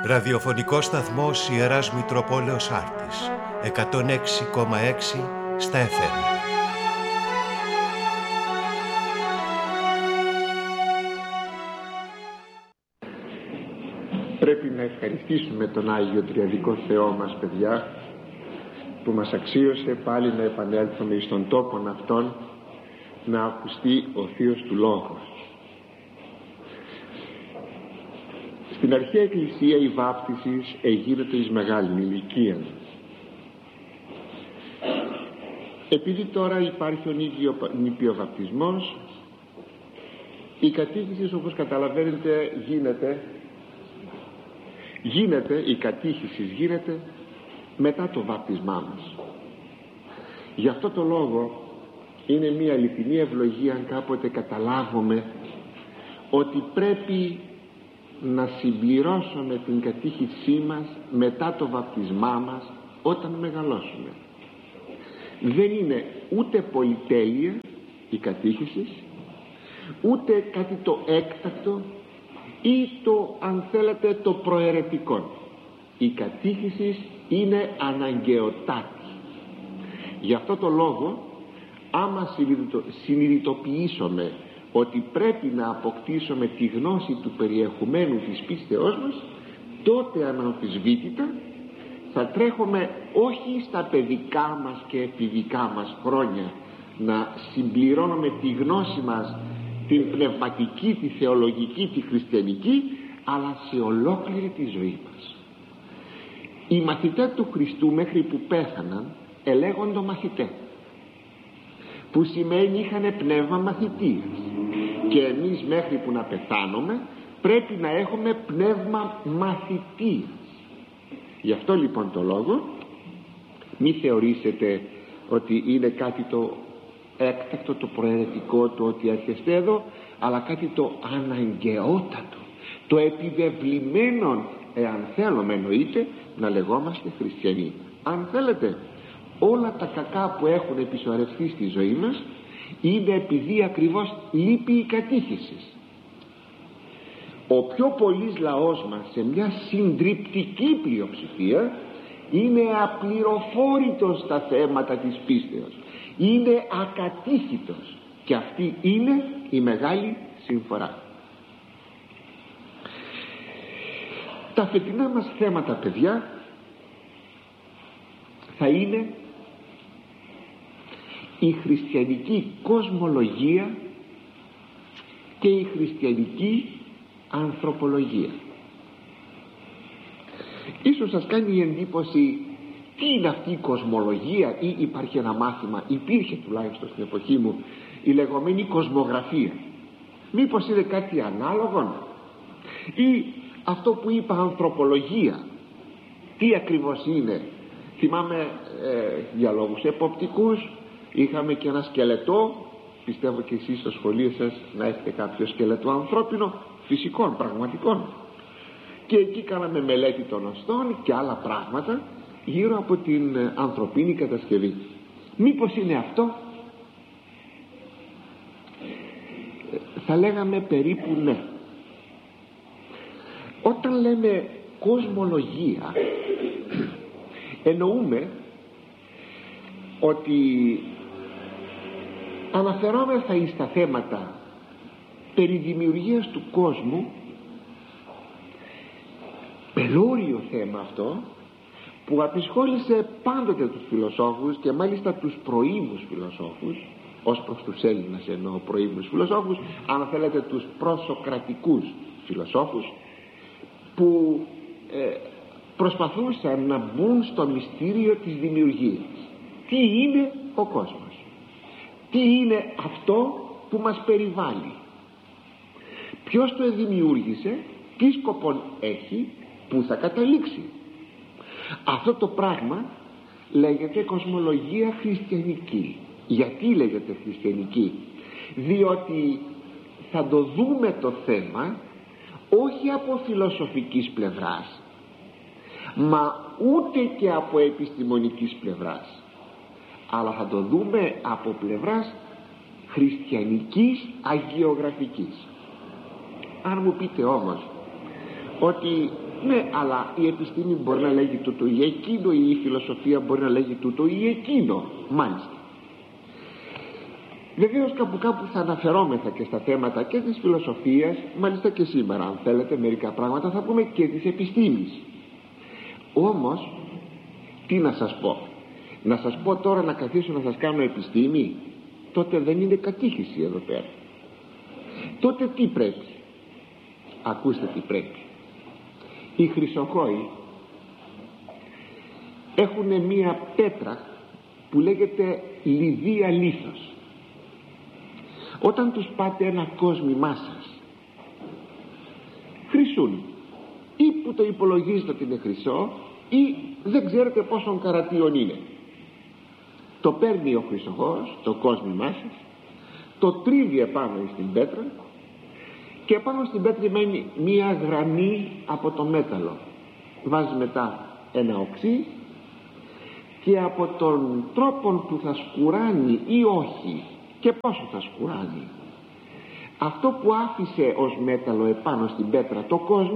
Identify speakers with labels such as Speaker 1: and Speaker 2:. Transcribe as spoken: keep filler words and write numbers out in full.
Speaker 1: Ραδιοφωνικός σταθμός Ιεράς Μητροπόλεως Άρτης, εκατόν έξι κόμμα έξι στα εφ εμ.
Speaker 2: Πρέπει να ευχαριστήσουμε τον Άγιο Τριαδικό Θεό μας, παιδιά, που μας αξίωσε πάλι να επανέλθουμε εις τον τόπον αυτόν, να ακουστεί ο Θείος του Λόγος. Στην αρχαία Εκκλησία η βάπτισης εγίνεται εις μεγάλη ηλικία. Επειδή τώρα υπάρχει ο νηπιοβαπτισμός, η κατήχηση, όπως καταλαβαίνετε, γίνεται γίνεται η κατήχηση γίνεται μετά το βάπτισμά μας. Γι' αυτό το λόγο είναι μια αληθινή ευλογία αν κάποτε καταλάβουμε ότι πρέπει να συμπληρώσουμε την κατήχησή μας μετά το βαπτισμά μας όταν μεγαλώσουμε. Δεν είναι ούτε πολυτέλεια η κατήχηση, ούτε κάτι το έκτακτο ή το, αν θέλετε, το προαιρετικό. Η κατήχηση είναι αναγκαιοτάτη. Γι' αυτό το λόγο, άμα συνειδητοποιήσουμε ότι πρέπει να αποκτήσουμε τη γνώση του περιεχομένου της πίστεώς μας, τότε αναμφισβήτητα θα τρέχουμε όχι στα παιδικά μας και εφηβικά μας χρόνια να συμπληρώνουμε τη γνώση μας, την πνευματική, τη θεολογική, τη χριστιανική, αλλά σε ολόκληρη τη ζωή μας. Οι μαθητές του Χριστού μέχρι που πέθαναν ελέγοντο μαθητές, που σημαίνει είχανε πνεύμα μαθητείας, και εμείς μέχρι που να πεθάνουμε πρέπει να έχουμε πνεύμα μαθητείας. Γι' αυτό λοιπόν το λόγο μη θεωρήσετε ότι είναι κάτι το έκτακτο, το προαιρετικό, το ότι έρχεστε εδώ, αλλά κάτι το αναγκαιότατο, το επιβεβλημένο, εάν θέλουμε εννοείται, να λεγόμαστε χριστιανοί. Αν θέλετε, όλα τα κακά που έχουν επισορευτεί στη ζωή μας είναι επειδή ακριβώς λείπει η κατήχηση. Ο πιο πολύς λαός μας, σε μια συντριπτική πλειοψηφία, είναι απληροφόρητος στα θέματα της πίστεως, είναι ακατήχητος, και αυτή είναι η μεγάλη συμφορά. Τα φετινά μας θέματα, παιδιά, θα είναι η χριστιανική κοσμολογία και η χριστιανική ανθρωπολογία. Ίσως σας κάνει εντύπωση τι είναι αυτή η κοσμολογία, ή υπάρχει ένα μάθημα, υπήρχε τουλάχιστον στην εποχή μου, η λεγόμενη κοσμογραφία. Μήπως είναι κάτι ανάλογο, ή αυτό που είπα ανθρωπολογία, τι ακριβώς είναι? Θυμάμαι ε, για λόγους εποπτικούς είχαμε και ένα σκελετό, πιστεύω και εσείς στο σχολείο σας να έχετε κάποιο σκελετό ανθρώπινο, φυσικών, πραγματικών, και εκεί κάναμε μελέτη των οστών και άλλα πράγματα γύρω από την ανθρωπίνη κατασκευή. Μήπως είναι αυτό? Θα λέγαμε περίπου ναι. Όταν λέμε κοσμολογία εννοούμε ότι αναφερόμεθα εις τα θέματα περί δημιουργίας του κόσμου, πελώριο θέμα αυτό που απασχόλησε πάντοτε τους φιλοσόφους, και μάλιστα τους προήμους φιλοσόφους, ως προς τους Έλληνες εννοώ προήμους φιλοσόφους, αν θέλετε τους προσοκρατικούς φιλοσόφους, που ε, προσπαθούσαν να μπουν στο μυστήριο της δημιουργίας. Τι είναι ο κόσμος? Τι είναι αυτό που μας περιβάλλει? Ποιος το δημιούργησε? Τι σκοπό έχει? Πού θα καταλήξει? Αυτό το πράγμα λέγεται κοσμολογία χριστιανική. Γιατί λέγεται χριστιανική? Διότι θα το δούμε το θέμα όχι από φιλοσοφικής πλευράς, μα ούτε και από επιστημονικής πλευράς, αλλά θα το δούμε από πλευράς χριστιανικής αγιογραφικής. Αν μου πείτε όμως ότι Ναι, αλλά η επιστήμη μπορεί να λέγει τούτο ή εκείνο, ή η φιλοσοφία μπορεί να λέγει τούτο ή εκείνο. Μάλιστα. Βεβαίως κάπου κάπου θα αναφερόμεθα και στα θέματα και της φιλοσοφίας, μάλιστα και σήμερα αν θέλετε μερικά πράγματα θα πούμε και της επιστήμης. Όμως τι να σας πω, να σας πω τώρα να καθίσω να σας κάνω επιστήμη, τότε δεν είναι κατήχηση εδώ πέρα. Τότε τι πρέπει? Ακούστε τι πρέπει. Οι χρυσοχόοι έχουν μία πέτρα που λέγεται λιδία λίθος. Όταν τους πάτε ένα κόσμημά σας, χρυσούν, ή που το υπολογίζετε ότι είναι χρυσό, ή δεν ξέρετε πόσον καρατίον είναι. Το παίρνει ο χρυσοχός, το κόσμημά σας, το τρίβει επάνω στην πέτρα και επάνω στην πέτρα μένει μία γραμμή από το μέταλλο. Βάζει μετά ένα οξύ και από τον τρόπο που θα σκουράνει ή όχι και πόσο θα σκουράνει, αυτό που άφησε ως μέταλλο επάνω στην πέτρα το κόσμο